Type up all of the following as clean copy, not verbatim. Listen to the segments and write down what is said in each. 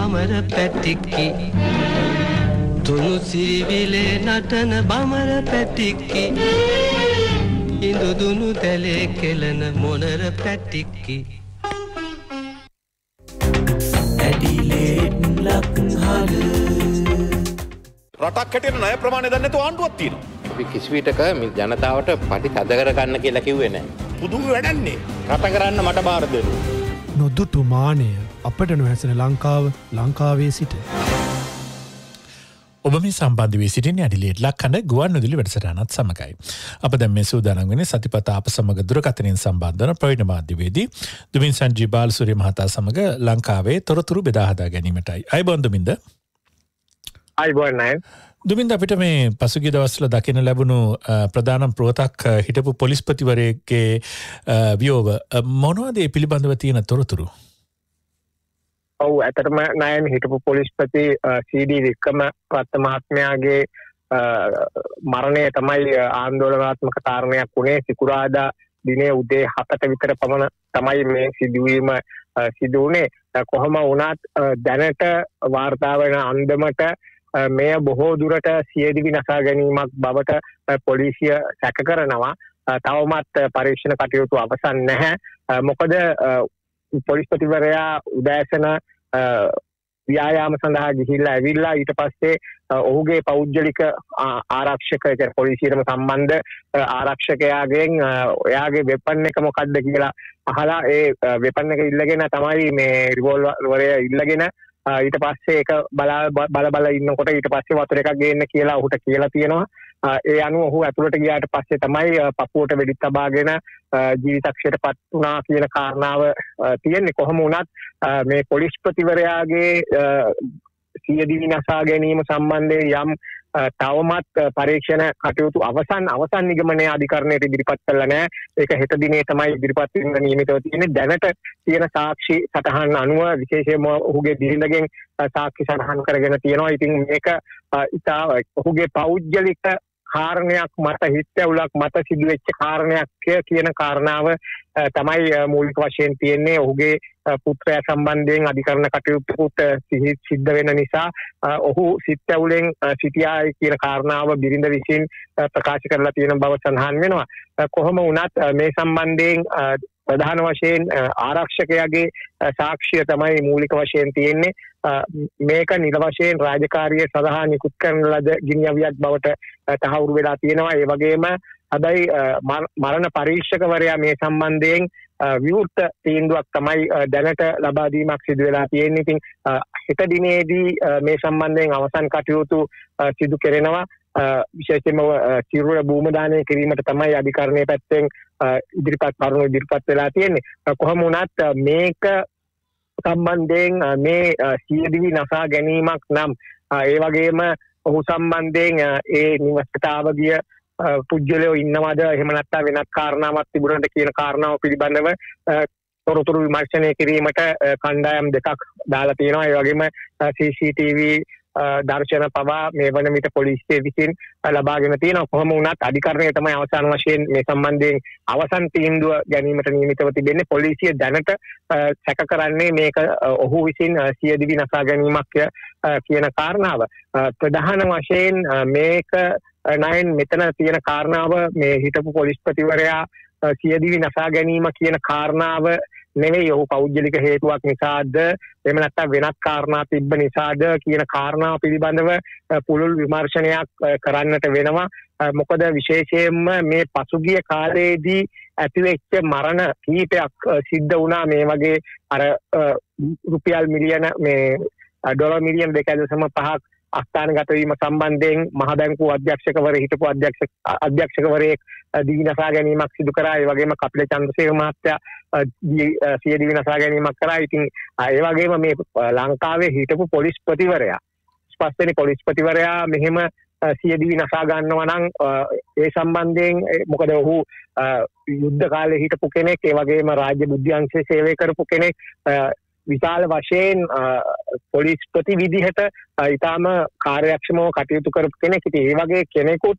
බමර පැටික්කි තුනු සිරිවිලේ නටන බමර පැටික්කි ඉඳුදුනු තැලේ කෙලන මොනර පැටික්කි ඇඩිලේඩ් ලක්හල රටක් හැටියට ණය ප්‍රමාණය දන්නේ නැතුව ආණ්ඩුවක් තියෙනවා. අපි කිසි විටක මේ ජනතාවට පටි තද කර ගන්න කියලා කිව්වේ නැහැ. පුදුම වැඩන්නේ. රට කරන්න මට බාර දෙන්න. නොදුටු මානය අපට නොහැසෙන ලංකාවේ සිට. ඔබ මේ සම්බන්ධ වී සිටින්නේ ඇඩිලේඩ් ලක්හඬ ගුවන්විදුලි වැඩසටහනත් සමගයි. අප දැන් මේ සූදානම් වෙන්නේ සතිපතා අප සමග දුරකථනයෙන් සම්බන්ධ වන ප්‍රවීණ මාධ්‍යවේදී දුමින් සංජී බාලසූරිය මහතා සමග ලංකාවේ තොරතුරු බෙදා හදා ගැනීමටයි. අයබෝන් දුමින්ද. දුමින්ද අපිට මේ පසුගිය දවස්වල දකින්න ලැබුණු ප්‍රධාන පුවතක් හිටපු පොලිස්පතිවරයෙක්ගේ වියෝව මොනවද ඒ පිළිබඳව තියෙන තොරතුරු? ඔව් ඇත්තටම නයන් හිටපු පොලිස්පති සීඩී වික්‍රමරත්න මහත්මයාගේ මරණය තමයි ආందోලනාත්මක කාරණයක් වුණේ. සිකුරාදා දිනේ උදේ 7ට විතර පමණ තමයි මේ සිදුවීම සිදු වුණේ. කොහොම වුණත් දැනට වාර්තා වෙන අන්දමට මෙය බොහෝ දුරට සියදිවි නසා ගැනීමක් බවට පොලිසිය සැක කරනවා. තවමත් පරීක්ෂණ කටයුතු අවසන් නැහැ. මොකද පොලිස්පතිවරයා උදෑසන ව්‍යායාම සඳහා ගිහිල්ලා ඇවිල්ලා ඊට පස්සේ ඔහුගේ පෞද්ගලික ආරක්ෂක පොලිසියටම සම්බන්ධ ආරක්ෂකයාගෙන් එයාගේ වෙපන් එක මොකක්ද කියලා අහලා ඒ වෙපන් එක ඉල්ලගෙන තමයි මේ රිවෝල්වරය ඉල්ලගෙන ඊට පස්සේ ඒක බල ඉන්නකොට ඊට පස්සේ වතුර එකක් ගේන්න කියලා ඔහුට කියලා තියෙනවා. ඒ අනුව ඔහු ඇතුළට ගියාට පස්සේ තමයි පපුවට වෙඩි තබාගෙන ජීවිතක්ෂයට පත් වුණා කියන කාරණාව තියෙන්නේ. කොහොම වුණත් මේ පොලිස්පතිවරයාගේ සියදිවි නසා ගැනීම සම්බන්ධයෙන් යම් තවමත් පරීක්ෂණ කටයුතු අවසන් නිගමනය අධිකරණයට ඉදිරිපත් කළා නැහැ. ඒක හෙට දිනේ තමයි ඉදිරිපත් වෙන්න නියමිතව තියෙන්නේ. දැනට තියෙන සාක්ෂි සටහන් අනුව විශේෂයෙන්ම ඔහුගේ බිරිඳගෙන් සාක්ෂි සටහන් කරගෙන තියෙනවා. ඉතින් මේක ඉතා ඔහුගේ පෞද්ගලික කාරණයක් මත හිතැවුලක් මත සිදුවෙච්ච කාරණයක් කියන කාරණාව තමයි මූලික වශයෙන් තියෙන්නේ. ඔහුගේ පුත්‍රයා සම්බන්ධයෙන් අධිකරණ කටයුතුත් සිද්ධ වෙන නිසා ඔහු සිත්ඇවුලෙන් සිටියායි කියන කාරණාව බිරිඳ විසින් ප්‍රකාශ කරලා තියෙන බව සඳහන් වෙනවා. කොහොම වුණත් මේ සම්බන්ධයෙන් ප්‍රධාන වශයෙන් ආරක්ෂකයාගේ සාක්ෂිය තමයි මූලික වශයෙන් තියෙන්නේ. මේක නිල වශයෙන් රාජකාරිය සඳහා නිකුත් කරන ලද ගිනිඅවියක් බවට තහවුරු වෙලා තියෙනවා. ඒ වගේම හැබැයි මරණ පරීක්ෂකවරයා මේ සම්බන්ධයෙන් විවෘත තීන්දුවක් තමයි දැනට ලබා දීමක් සිදු වෙලා තියෙන්නේ. ඉතින් හෙට දිනේදී මේ සම්බන්ධයෙන් අවසන් කටයුතු සිදු කෙරෙනවා. විශේෂයෙන්ම සිරුර භූම දානය කිරීමට තමයි අධිකරණයේ පැත්තෙන් ඉදිරිපත් වෙලා තියෙන්නේ. කොහොම වුණත් මේක සම්බන්ධයෙන් මේ සියදිවි නසා ගැනීමක් නම් ඒ වගේම ඔහු සම්බන්ධයෙන් ඒ නිවසට ආවගිය පුජ්‍යලයෝ ඉන්නවද එහෙම නැත්නම් වෙනත් කාරණාවක් තිබුණාද කියන කාරණාව පිළිබඳව තොරතුරු විමර්ශනය කිරීමට කණ්ඩායම් දෙකක් දාලා තියෙනවා. ඒ වගේම CCTV දර්ශන පවා මේ වන විට පොලිසිය විසින් ලබාගෙන තියෙනවා. කොහොම වුණත් අධිකරණය තමයි අවසාන වශයෙන් මේ සම්බන්ධයෙන් අවසන් තීන්දුව ගැනීමට නියමිතව තිබෙන්නේ. පොලිසිය දැනට සැක කරන්නේ මේක ඔහු විසින් සියදිවි නසා ගැනීමක් කියන කාරණාව. ප්‍රධාන වශයෙන් මේක නයන් මෙතන තියෙන කාරණාව මේ හිටපු පොලිස්පතිවරයා සියදිවි නසා ගැනීම කියන කාරණාව නෙවෙයි. ඔහු පෞද්ගලික හේතුවක් නිසාද එහෙම නැත්නම් වෙනත් කාරණා තිබ්බ නිසාද කියන කාරණාව පිළිබඳව පුළුල් විමර්ශනයක් කරන්නට වෙනවා. මොකද විශේෂයෙන්ම මේ පසුගිය කාලයේදී ඇතිවෙච්ච මරණ කීපයක් සිද්ධ වුණා. මේ වගේ අර රුපියල් මිලියන මේ ඩොලර් මිලියන 2.5ක් අස්ථානගත වීම සම්බන්ධයෙන් මහ බැංකුව අධ්‍යක්ෂකවරයෙක් හිටපු අධ්‍යක්ෂකවරයෙක් දිවි නසා ගැනීමක් සිදු කරා. ඒ වගේම කපිල චන්ද්‍රසේකර මහත්තයා සියදිවි නසා ගැනීමක් කරා. ඉතින් ඒ වගේම මේ ලංකාවේ හිටපු පොලිස්පතිවරයා ස්පෂ්ටනේ පොලිස්පතිවරයා මෙහෙම සියදිවි නසා ගන්නවා නම් ඒ සම්බන්ධයෙන් මොකද ඔහු යුද්ධ කාලේ හිටපු කෙනෙක්, ඒ වගේම රාජ්‍ය බුද්ධි අංශයේ සේවය කරපු කෙනෙක්, විශාල වශයෙන් පොලිස්පති විදිහට ඊටාම කාර්යක්ෂමව කටයුතු කරපු කෙනෙක්. ඉතින් ඒ වගේ කෙනෙකුත්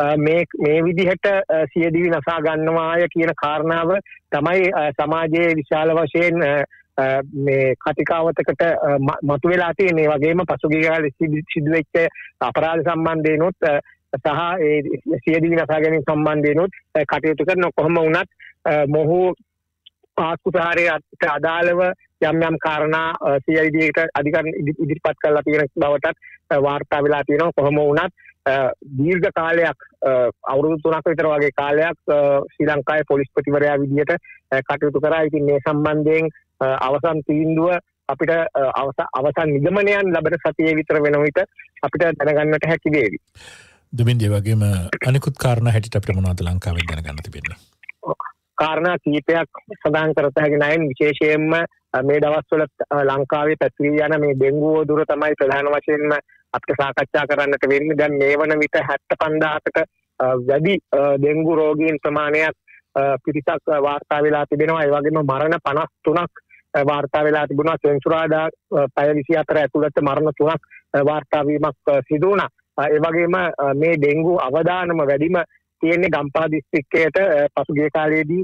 මේ විදිහට සියදිවි නසා ගන්නවාය කියන කාරණාව තමයි සමාජයේ විශාල වශයෙන් මේ කතිකාවතකට මතුවලා තියෙන ඒ වගේම පසුගිය කාලේ සිදුවෙච්ච අපරාධ සම්බන්ධයෙන්ුත් සහ ඒ සියදිවි නසා ගැනීම සම්බන්ධයෙන්ුත් කටයුතු කරන කොහොම වුණත් මොහු ආස්කුතාරයට අදාළව යම් කාරණා CID එකට අධිකරණ ඉදිරිපත් කරලා තියෙන බවටත් වාර්තා වෙලා තියෙනවා. කොහොම වුණත් දීර්ඝ කාලයක් අවුරුදු 3ක විතර වගේ කාලයක් ශ්‍රී ලංකාවේ පොලිස්පතිවරයා විදියට කටයුතු කරා. ඉතින් මේ සම්බන්ධයෙන් අවසන් තීන්දුව අපිට අවසන් නිගමනයන් ලැබෙන සතියේ විතර වෙන විට අපිට දැනගන්නට හැකි වේවි. දුමින්ද වගේම අනිකුත් කාරණා හැටියට අපිට මොනවද ලංකාවෙන් දැනගන්න තිබෙන්නේ? කාරණා කීපයක් සඳහන් කරත හැකි නයින් විශේෂයෙන්ම මේ දවස්වල ලංකාවේ පැතිරී යන මේ ඩෙන්ගු දුර තමයි ප්‍රධාන වශයෙන්ම අපිට සාකච්ඡා කරන්නට වෙන්නේ. දැන් මේ වන විට 75000කට වැඩි ඩෙන්ගු රෝගීන් ප්‍රමාණයක් පිරිසක් වාර්තා වෙලා තිබෙනවා. ඒ වගේම මරණ 53ක් වාර්තා වෙලා තිබුණා. සෙන්සුරාදා පැය 24 ඇතුළත මරණ 3ක් වාර්තා වීමක් සිදු වුණා. ඒ වගේම මේ ඩෙන්ගු අවදානම වැඩිම තියෙන්නේ ගම්පහ දිස්ත්‍රික්කයට පසුගිය කාලයේදී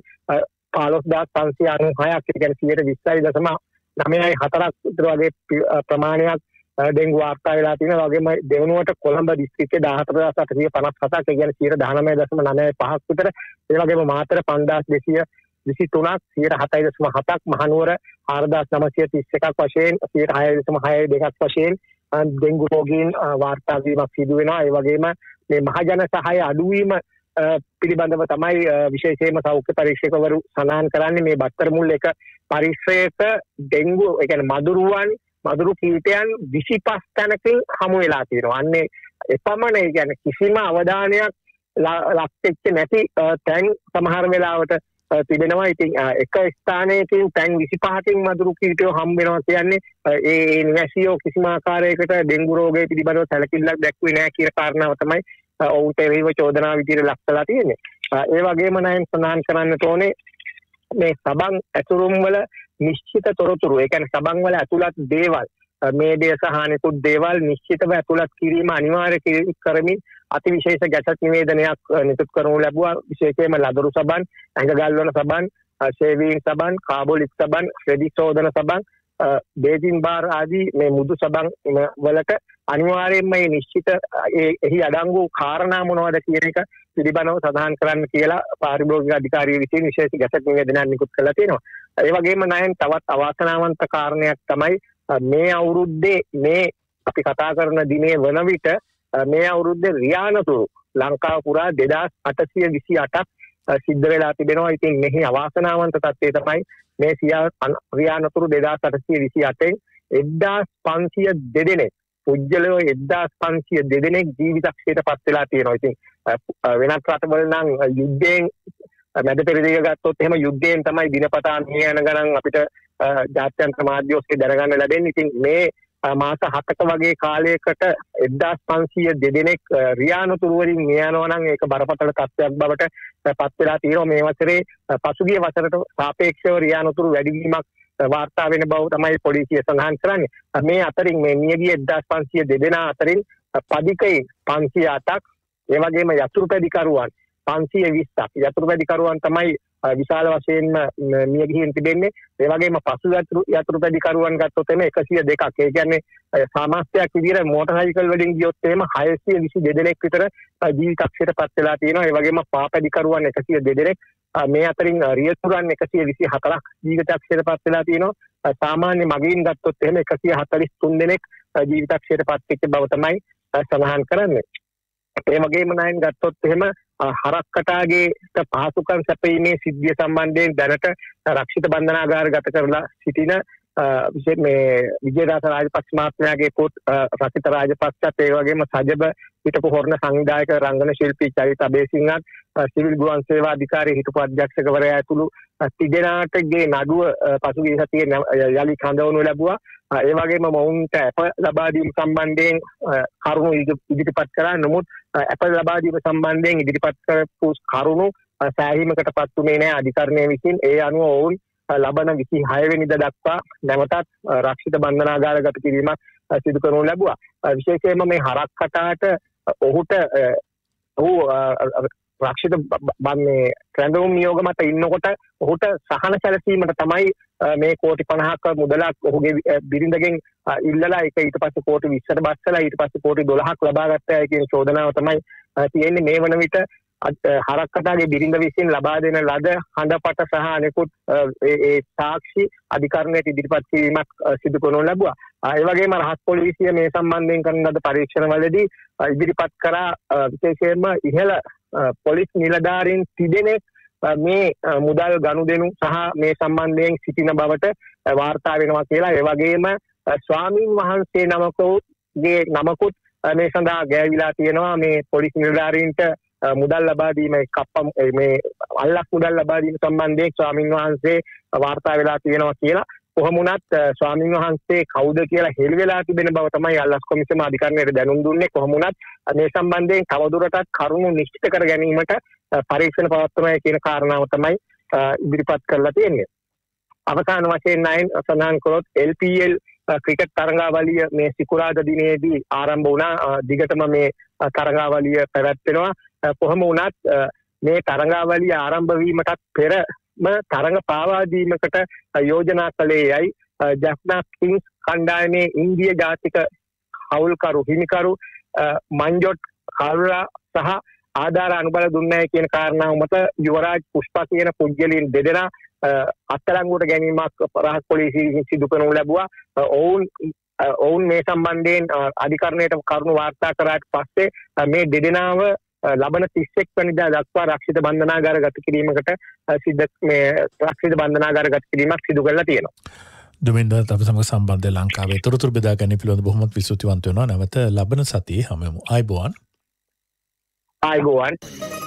15596ක් කියන්නේ 20.9.4ක් විතර වගේ ප්‍රමාණයක් ඩෙන්ගු වාර්තා වෙලා තියෙනවා. වගේම දෙවනුවට කොළඹ දිස්ත්‍රික්කයේ 14857ක් කියන්නේ 19.95ක් විතර. ඒ වගේම මාතර 5223ක් 7.7ක් මහනුවර 4931ක් වශයෙන් 6.62ක් වශයෙන් ඩෙන්ගු රෝගීන් වාර්තා වීමක් සිදු වෙනවා. ඒ වගේම මේ මහජන සහාය අඩුවීම පිළිබඳව තමයි විශේෂයෙන්ම සෞඛ්‍ය පරීක්ෂකවරු සඳහන් කරන්නේ. මේ බත්තර මුල් එක පරීක්ෂයක ඩෙන්ගු ඒ කියන්නේ මදුරු කීටයන් 25 තැනකින් හමු වෙලා තියෙනවා. අන්නේ එපමණ ඒ කියන්නේ කිසිම අවධානයක් ලක් වෙච්ච නැති තැන් සමහර වෙලාවට තිබෙනවා. ඉතින් එක ස්ථානයකින් තැන් 25කින් මදුරු කීටයෝ හම් වෙනවා කියන්නේ ඒ නිවැසියෝ කිසිම ආකාරයකට ඩෙන්ගු රෝගය පිළිබඳව සැලකිල්ලක් දැක්ුවේ නැහැ කියන කාරණාව තමයි ඔවුන්ට එරෙහිව චෝදනා විදිහට ලක් කළා තියෙන්නේ. ඒ වගේම නයන් සඳහන් කරන්නට ඕනේ මේ සබන් ඇතුරුම් වල නිශ්චිත තොරතුරු ඒ කියන්නේ සබන් වල ඇතුළත් දේවල් මේඩය සහ අනෙකුත් දේවල් නිශ්චිතව ඇතුළත් කිරීම අනිවාර්ය කරමින් අතිවිශේෂ ගැසට් නිවේදනයක් නිකුත් කරනු ලැබුවා. විශේෂයෙන්ම ලදරු සබන්, ඇඟගල්වන සබන්, ෂේවින් සබන්, කාබොලික් සබන්, රෙදි සෝදන සබන්, බේජින් බාර් ආදී මේ මුදු සබන් වලට අනිවාර්යයෙන්ම මේ නිශ්චිත එහි අඩංගු කාරණා මොනවද කියන එක පිළිබඳව සඳහන් කරන්න කියලා පාරිභෝගික අධිකාරිය විසින් විශේෂ ගැසට් නිවේදනයක් නිකුත් කළා තියෙනවා. ඒ වගේම නයන් තවත් අවාසනාවන්ත කාරණයක් තමයි මේ අවුරුද්දේ මේ අපි කතා කරන දිනේ වන විට මේ අවුරුද්දේ රියානතුරු ලංකාව පුරා 2828ක් සිද්ධ වෙලා තිබෙනවා. ඉතින් මෙහි අවාසනාවන්ත තත්ත්වය තමයි මේ රියානතුරු 2828න් 1502 දෙනෙක් පුජ්‍යලෝ 1502 දෙනෙක් ජීවිතක්ෂයට පත් වෙලා තියෙනවා. ඉතින් වෙනත් රටවල නම් යුද්ධයෙන් මැද පෙරදිග ගත්තොත් එහෙම යුද්ධයෙන් තමයි දිනපතා මේ යන ගණන් අපිට ජාත්‍යන්තර මාධ්‍ය ඔස්සේ දැනගන්න ලැබෙන්නේ. ඉතින් මේ මාස 7ක වගේ කාලයකට 1502 දෙනෙක් රියානතුරු වලින් මිය යනවා නම් ඒක බරපතල තත්ත්වයක් බවට පත් වෙලා තියෙනවා. මේ වසරේ පසුගිය වසරට සාපේක්ෂව රියානතුරු වැඩි වීමක් වාර්තා වෙන බව තමයි පොලිසිය සඳහන් කරන්නේ. මේ අතරින් මේ මියගිය 1502 දෙනා අතරින් පදිකයින් 508ක් ඒ වගේම යතුරුපැදිකරුවන් 520ක් යතුරුපැදිකරුවන් තමයි විශාල වශයෙන්ම මිය ගිහින් තිබෙන්නේ. ඒ වගේම පසු යතුරුපැදිකරුවන් ගත්තොත් එimhe 102ක්. ඒ කියන්නේ සාමාන්‍යයක් විදිහට මෝටර් සයිකල් වලින් ගියොත් එහෙම 622 දෙනෙක් විතර ජීවිතක්ෂයට පත් වෙලා තියෙනවා. ඒ වගේම පාපැදිකරුවන් 102 දෙනෙක්. මේ අතරින් රියතුරන් 124ක් ජීවිතක්ෂයට පත් වෙලා තියෙනවා. සාමාන්‍ය මගීන් ගත්තොත් එහෙම 143 දෙනෙක් ජීවිතක්ෂයට පත් වෙච්ච බව තමයි සඳහන් කරන්නේ. ඒ වගේම නයන් ගත්තොත් එහෙම හරක් කටාගේ පහසුකම් සැපීමේ සිද්ධිය සම්බන්ධයෙන් දැනට රක්ෂිත බන්ධනාගාර ගත කරලා සිටින විශේෂ මේ විජේදාස රාජපක්ෂ මහත්මයාගේ පුත් රසිත රාජපක්ෂත් ඒ වගේම සජබ හිටපු හොරණ සංවිධායක රංගන ශිල්පී චරිත අබේසිංහත් සිවිල් ගුවන් සේවා අධිකාරිය හිටපු අධ්‍යක්ෂකවරයා ඇතුළු තිදෙනාටගේ නඩුව පසුගිය සතියේ යලි කඳවනු ලැබුවා. ඒ වගේම මොවුන්ට අප ලබා දීම සම්බන්ධයෙන් කරුණු ඉදිරිපත් කරා. නමුත් අප ලබා දීම සම්බන්ධයෙන් ඉදිරිපත් කරපු කරුණු සෑහීමකටපත් උනේ නැහැ අධිකරණය විසින්. ඒ අනුව ඔවුන් ලබන 26 වෙනිදා දක්වා නැවතත් රක්ෂිත බන්ධනාගාරගත කිරීමක් සිදු කරනු ලැබුවා. විශේෂයෙන්ම මේ හරක් කටාට ඔහු රක්ෂිත බන්නේ ක්‍රැඳවුම් නියෝග මත ඉන්නකොට ඔහුට සහන සැලසීමට තමයි මේ කෝටි 50ක මුදලක් ඔහුගේ බිරිඳගෙන් ඉල්ලලා ඒක ඊට පස්සේ කෝටි 20කට බස්සලා ඊට පස්සේ කෝටි 12ක් ලබා ගත්තා කියන චෝදනාව තමයි තියෙන්නේ. මේ වන විට හරක්කටාගේ බිරිඳ විසින් ලබා දෙන ලද හඬපට සහ අනෙකුත් ඒ සාක්ෂි අධිකරණයට ඉදිරිපත් කිරීමක් සිදු කරනු ලැබුවා. ඒ වගේම රහස් පොලිසිය මේ සම්බන්ධයෙන් කරන ලද පරීක්ෂණවලදී ඉදිරිපත් කරා විශේෂයෙන්ම ඉහළ පොලිස් නිලධාරීන් තිදෙනෙක් මේ මුදල් ගනුදෙනු සහ මේ සම්බන්ධයෙන් සිටින බවට වාර්තා වෙනවා කියලා. ඒ වගේම ස්වාමීන් වහන්සේ නමකගේ නමකුත් මේ සඳහා ගෑවිලා තියෙනවා. මේ පොලිස් නිලධාරීන්ට මුදල් ලබා දීම මේ අල්ලස් මුදල් ලබා දීම සම්බන්ධයෙන් ස්වාමීන් වහන්සේ වාර්තා වෙලා තියෙනවා කියලා. කොහොම වුණත් ස්වාමීන් වහන්සේ කවුද කියලා හෙළි වෙලා තිබෙන බව තමයි අල්ලස් කොමිසම අධිකරණයට දැනුම් දුන්නේ. කොහොම වුණත් මේ සම්බන්ධයෙන් තවදුරටත් කරුණු නිශ්චිත කර ගැනීමට පරීක්ෂණ පවත්වනවා කියන කාරණාව තමයි ඉදිරිපත් කරලා තියෙන්නේ. අවසාන වශයෙන් නයන් සඳහන් කළොත් LPL ක්‍රිකට් තරඟාවලිය මේ සිකුරාදා දිනේදී ආරම්භ වුණා. දිගටම මේ තරඟාවලිය පැවැත්වෙනවා. කොහොම වුණත් මේ තරඟාවලිය ආරම්භ වීමටත් පෙරම තරඟ පාවා දීමකට යෝජනා කළේ යයි ජැෆ්නා කිංස් කණ්ඩායමේ ඉන්දිය ජාතික හවුල්කරු හිමිකරු මංජොට් කාරුලා සහ ආධාර අනුබල දුන්නේ කියන කාරණාව මත යුවරාජ් පුෂ්පා කියන පුද්ගලයන් දෙදෙනා අත්අඩංගුවට ගැනීමක් රහස් පොලිසියෙන් සිදු කරනු ලැබුවා. ඔවුන් මේ සම්බන්ධයෙන් අධිකරණයට කරුණු වාර්තා කරාට පස්සේ මේ දෙදෙනාව ලබන 31 වෙනිදා දක්වා රක්ෂිත බන්ධනාගාර ගත කිරීමකට රක්ෂිත බන්ධනාගාර ගත කිරීමක් සිදු කරලා තියෙනවා. දුමින්ද අප සමග සම්බන්ධ ලංකාවේ තොරතුරු බෙදා ගැනීම පිළිබඳව බොහොමත් විසුතිවන්ත වෙනවා. නැවත ලබන සතියේ හමුවෙමු. ආයුබෝවන්.